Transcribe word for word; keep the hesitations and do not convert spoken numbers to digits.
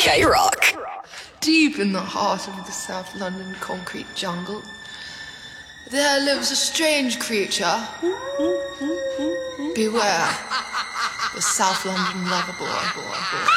K-Rock. Deep in the heart of the South London concrete jungle, there lives a strange creature. Beware, the South London lover boy.